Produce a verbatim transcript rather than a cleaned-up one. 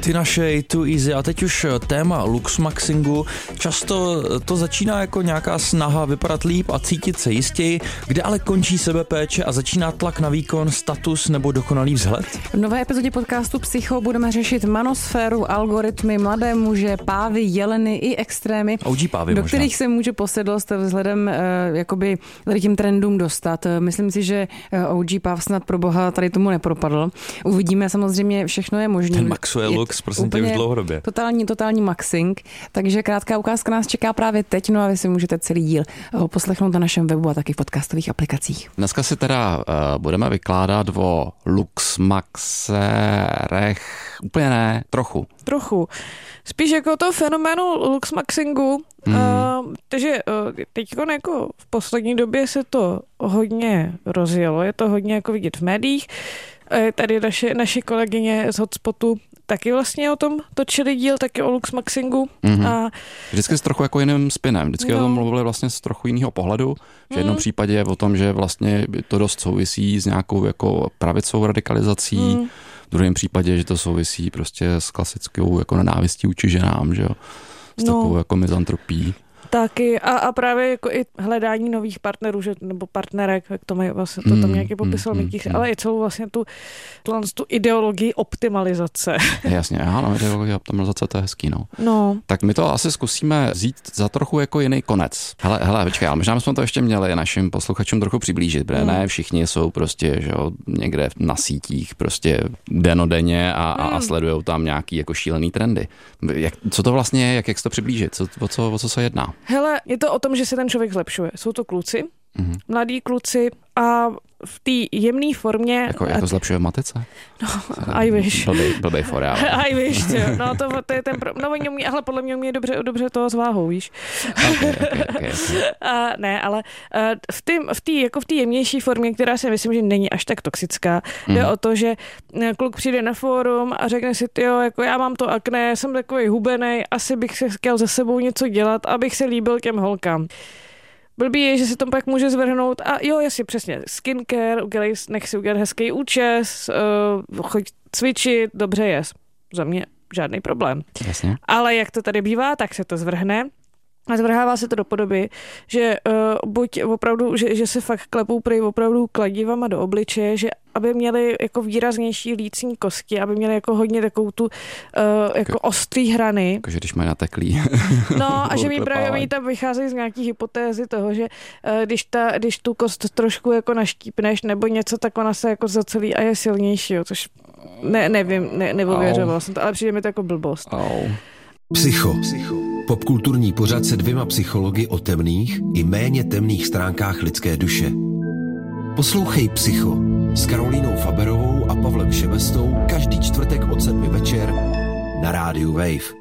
Tina Shay, Too Easy a teď už téma luxmaxingu. Často to začíná jako nějaká snaha vypadat líp a cítit se jistěji, kde ale končí sebepéče a začíná tlak na výkon, status nebo dokonalý vzhled? V nové epizodě podcastu Psycho budeme řešit manosféru, algoritmy, mladé muže, pávy, jeleny i extrémy, O G pávy do možná. kterých se může posedlost vzhledem eh, jakoby tady těm trendům dostat. Myslím si, že O G páv snad pro boha tady tomu nepropadl. Uvidíme, samozřejmě všechno je možné. Ten maxuje lux, prosím tě, už dlouhodobě. Totální, totální maxing. Takže krátká ukázka nás čeká právě teď, no a vy si můžete celý díl poslechnout na našem webu a taky v podcastových aplikacích. Dneska si teda uh, budeme vykládat o luxmaxerech. Úplně ne, trochu. Trochu. Spíš jako to fenoménu luxmaxingu. Mm. Uh, takže uh, teď jako v poslední době se to hodně rozjelo. Je to hodně jako vidět v médiích. Uh, tady naše, naše kolegyně z Hotspotu taky vlastně o tom točili díl, taky o luxmaxingu. Mm-hmm. A vždycky s trochu jako jiným spinem. Vždycky no. o tom mluvili vlastně z trochu jiného pohledu. V jednom mm. případě je o tom, že vlastně to dost souvisí s nějakou jako pravicovou radikalizací. Mm. V druhém případě, že to souvisí prostě s klasickou jako nenávistí vůči ženám, že jo? S no. takovou jako mizantropí. Taky a, a právě jako i hledání nových partnerů, že, nebo partnerek, jak to mají vlastně, to tam mm, nějaký popisal mm, Mikýř, mm. ale i celou vlastně tu, tu, tu ideologii optimalizace. Jasně, ano, ideologie optimalizace, to je hezký, no. no. Tak my to asi zkusíme vzít za trochu jako jiný konec. Hele, hele, počkej, ale možná jsme to ještě měli našim posluchačům trochu přiblížit, protože mm. ne všichni jsou prostě, že jo, někde na sítích prostě denodenně a, mm. a, a sledujou tam nějaký jako šílený trendy. Jak, co to vlastně je, jak, jak se to přiblížit, co, o, co, o co se jedná? Hele, je to o tom, že se ten člověk zlepšuje. Jsou to kluci, mm-hmm. mladí kluci a v té jemné formě... Jako, jako zlepšuje v matice? No, aj víš. Blbej, blbej for, já. Aj víš, no to, to je ten... Pro... No oni umí, ale podle mě umí dobře, dobře toho s váhou, víš. Okay, okay, okay, okay. A ne, ale v té v tý, jako v té jemnější formě, která si myslím, že není až tak toxická, mm. jde o to, že kluk přijde na fórum a řekne si, tyjo, jako já mám to akné, jsem takový hubenej, asi bych se chtěl se sebou něco dělat, abych se líbil těm holkám. Blbý je, že se to pak může zvrhnout a jo, jasně, přesně, skincare, udělej, nech si udělat hezký účes, uh, choď cvičit, dobře jest. Za mě žádný problém. Jasně. Ale jak to tady bývá, tak se to zvrhne a zvrhává se to do podoby, že uh, buď opravdu, že, že se fakt klepou prej opravdu kladivama do obličeje, že aby měli jako výraznější lícní kosti, aby měli jako hodně takovou tu uh, jako ostrý hrany. Jakože když mají nateklý. No a že mi právě oni tam vycházejí z nějaký hypotézy toho, že uh, když, ta, když tu kost trošku jako naštípneš nebo něco, tak ona se jako zacelí a je silnější, jo, což ne, nevím, ne, neověřovala jsem to, ale přijde mi to jako blbost. Au. Psycho. Popkulturní pořad se dvěma psychology o temných i méně temných stránkách lidské duše. Poslouchej Psycho s Karolínou Faberovou a Pavlem Šebestou každý čtvrtek od sedmi večer na rádiu Wave.